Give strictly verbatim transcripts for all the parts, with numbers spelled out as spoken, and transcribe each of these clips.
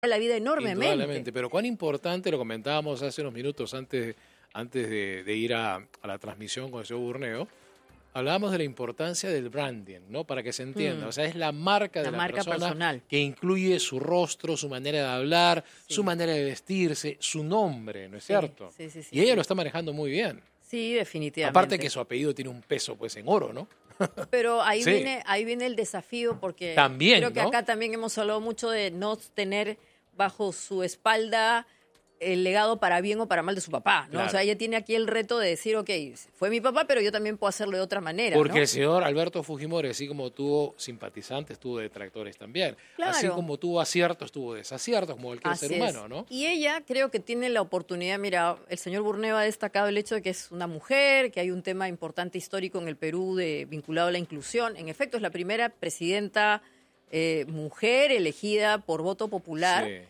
la vida enormemente. Indudablemente, pero cuán importante, lo comentábamos hace unos minutos antes, antes de, de ir a, a la transmisión con el señor Burneo, hablábamos de la importancia del branding, ¿no? Para que se entienda. Mm. O sea, es la marca de la, la marca persona personal, que incluye su rostro, su manera de hablar, sí. su manera de vestirse, su nombre, ¿no es sí, cierto? Sí, sí, sí, y ella sí. lo está manejando muy bien. Sí, definitivamente. Aparte que su apellido tiene un peso pues en oro, ¿no? Pero ahí, sí. viene, ahí viene el desafío porque también, creo que ¿no? acá también hemos hablado mucho de no tener bajo su espalda el legado para bien o para mal de su papá, ¿no? Claro. O sea, ella tiene aquí el reto de decir, ok, fue mi papá, pero yo también puedo hacerlo de otra manera, Porque ¿no? el señor Alberto Fujimori, así como tuvo simpatizantes, tuvo detractores también. Claro. Así como tuvo aciertos, tuvo desaciertos, como cualquier así ser humano, ¿no? Y ella creo que tiene la oportunidad, mira, el señor Burneo ha destacado el hecho de que es una mujer, que hay un tema importante histórico en el Perú de, vinculado a la inclusión. En efecto, es la primera presidenta eh, mujer elegida por voto popular. Sí.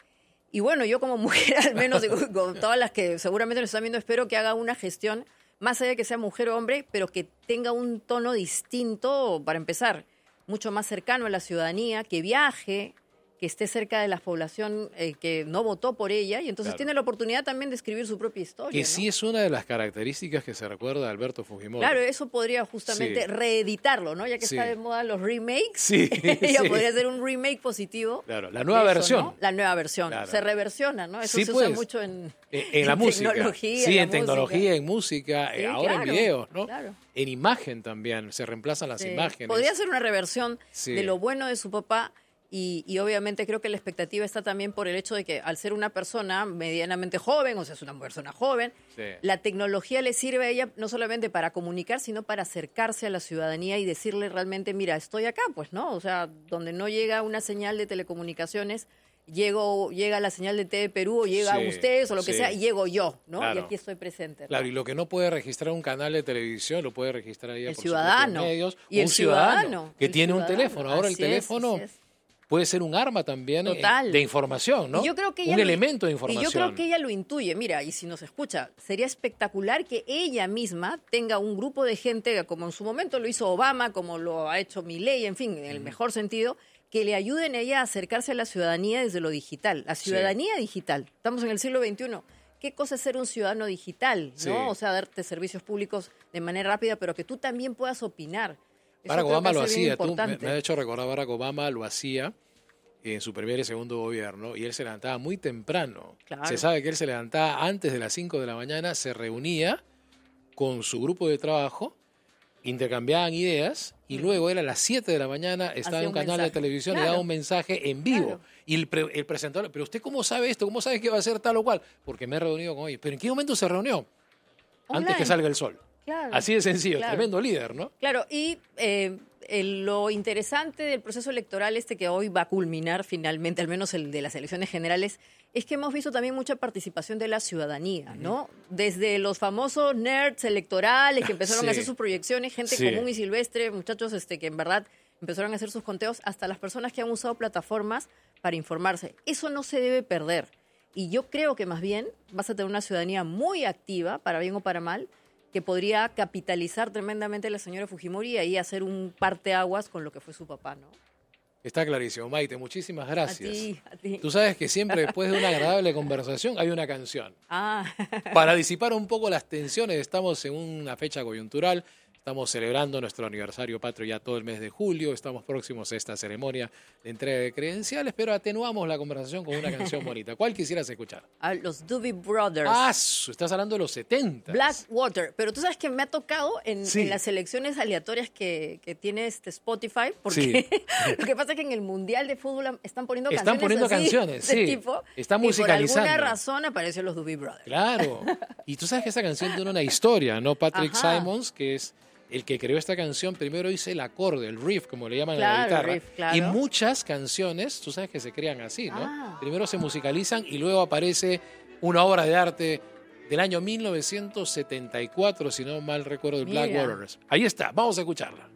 Y bueno, yo como mujer, al menos con todas las que seguramente nos están viendo, espero que haga una gestión, más allá de que sea mujer o hombre, pero que tenga un tono distinto, para empezar, mucho más cercano a la ciudadanía, que viaje, que esté cerca de la población eh, que no votó por ella, y entonces claro. tiene la oportunidad también de escribir su propia historia. Que ¿no? sí es una de las características que se recuerda de Alberto Fujimori. Claro, eso podría justamente sí. reeditarlo, ¿no? Ya que sí. está de moda los remakes, sí, ella sí. podría hacer un remake positivo. Claro, la nueva eso, versión. ¿no? La nueva versión, claro. se reversiona, ¿no? Eso sí, se pues. usa mucho en, en, en, en la en música. Tecnología, sí, en, en tecnología, música. en música, sí, ahora claro, en videos, ¿no? Claro. En imagen también, se reemplazan las sí. imágenes. Podría ser una reversión sí. de lo bueno de su papá. Y, y obviamente creo que la expectativa está también por el hecho de que al ser una persona medianamente joven, o sea, es una persona joven, sí. la tecnología le sirve a ella no solamente para comunicar, sino para acercarse a la ciudadanía y decirle realmente, mira, estoy acá, pues, ¿no? O sea, donde no llega una señal de telecomunicaciones, llego, llega la señal de T V Perú, o llega sí, ustedes, o lo que sí. sea, y llego yo, ¿no? Claro. Y aquí estoy presente, ¿no? Claro, y lo que no puede registrar un canal de televisión, lo puede registrar ella el por ciudadano. sus medios. Y el un ciudadano, ciudadano que el tiene ciudadano. un teléfono. Ahora así el teléfono... Es, así es. puede ser un arma también Total. de información, ¿no? Y yo creo que ella un lo, elemento de información. Y yo creo que ella lo intuye. Mira, y si nos escucha, sería espectacular que ella misma tenga un grupo de gente, como en su momento lo hizo Obama, como lo ha hecho Milei, en fin, en el mm. mejor sentido, que le ayuden a ella a acercarse a la ciudadanía desde lo digital. La ciudadanía sí. digital. Estamos en el siglo veintiuno. ¿Qué cosa es ser un ciudadano digital? ¿No? Sí. O sea, darte servicios públicos de manera rápida, pero que tú también puedas opinar. Eso Barack Obama lo hacía. Tú, me, me ha hecho recordar, Barack Obama lo hacía en su primer y segundo gobierno, y él se levantaba muy temprano. Claro. Se sabe que él se levantaba antes de las cinco de la mañana, se reunía con su grupo de trabajo, intercambiaban ideas, y mm. luego él a las siete de la mañana estaba en un, un canal mensaje. de televisión claro. y daba un mensaje en vivo. Claro. Y el, pre, el presentador, pero usted ¿cómo sabe esto? ¿Cómo sabe que va a ser tal o cual? Porque me he reunido con ellos. ¿Pero en qué momento se reunió? Online. Antes que salga el sol. Claro. Así de sencillo, claro. tremendo líder, ¿no? Claro, y eh, el, lo interesante del proceso electoral este que hoy va a culminar finalmente, al menos el de las elecciones generales, es que hemos visto también mucha participación de la ciudadanía, ¿no? Uh-huh. Desde los famosos nerds electorales que empezaron sí. a hacer sus proyecciones, gente sí. común y silvestre, muchachos este, que en verdad empezaron a hacer sus conteos, hasta las personas que han usado plataformas para informarse. Eso no se debe perder. Y yo creo que más bien vas a tener una ciudadanía muy activa, para bien o para mal, que podría capitalizar tremendamente a la señora Fujimori y ahí hacer un parteaguas con lo que fue su papá, ¿no? Está clarísimo, Maite, muchísimas gracias. A ti, a ti. Tú sabes que siempre después de una agradable conversación hay una canción. Ah. Para disipar un poco las tensiones, estamos en una fecha coyuntural, estamos celebrando nuestro aniversario patrio ya todo el mes de julio, estamos próximos a esta ceremonia de entrega de credenciales, pero atenuamos la conversación con una canción bonita. ¿Cuál quisieras escuchar? Ah, los Doobie Brothers. Ah, estás hablando de los setenta. Blackwater, pero tú sabes que me ha tocado en, sí. en las selecciones aleatorias que, que tiene este Spotify, porque sí. lo que pasa es que en el Mundial de Fútbol están poniendo están canciones poniendo así, canciones, de sí. tipo, están musicalizando. Y por alguna razón aparecen los Doobie Brothers. Claro, y tú sabes que esa canción tiene una historia, ¿no? Patrick Ajá. Simons, que es el que creó esta canción, primero hizo el acorde, el riff, como le llaman claro, a la guitarra. Riff, claro. Y muchas canciones, tú sabes que se crean así, ¿no? Ah. Primero se musicalizan y luego aparece una obra de arte del año mil novecientos setenta y cuatro, si no mal recuerdo, de Blackwater. Ahí está, vamos a escucharla.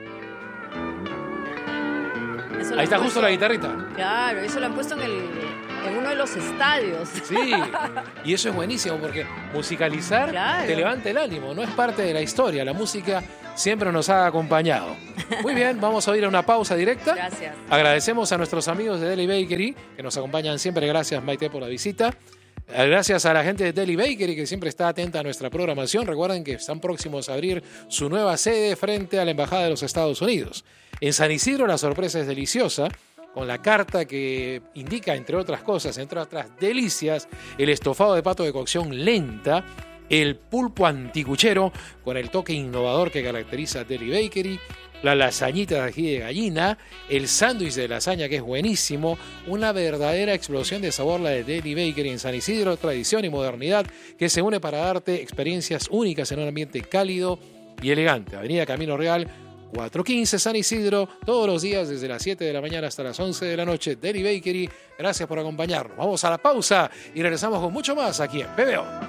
Eso Ahí está puesto, justo la guitarrita. Claro, eso lo han puesto en el... en uno de los estadios. Sí, y eso es buenísimo porque musicalizar claro. te levanta el ánimo, no es parte de la historia, la música siempre nos ha acompañado. Muy bien, vamos a ir a una pausa directa. Gracias. Agradecemos a nuestros amigos de Deli Bakery que nos acompañan siempre. Gracias, Maite, por la visita. Gracias a la gente de Deli Bakery que siempre está atenta a nuestra programación. Recuerden que están próximos a abrir su nueva sede frente a la Embajada de los Estados Unidos. En San Isidro la sorpresa es deliciosa, con la carta que indica, entre otras cosas, entre otras delicias, el estofado de pato de cocción lenta, el pulpo anticuchero con el toque innovador que caracteriza a Deli Bakery, la lasañita de ají de gallina, el sándwich de lasaña que es buenísimo, una verdadera explosión de sabor la de Deli Bakery en San Isidro, tradición y modernidad que se une para darte experiencias únicas en un ambiente cálido y elegante. Avenida Camino Real, cuatrocientos quince San Isidro, todos los días desde las siete de la mañana hasta las once de la noche. Deli Bakery, gracias por acompañarnos. Vamos a la pausa y regresamos con mucho más aquí en P B O.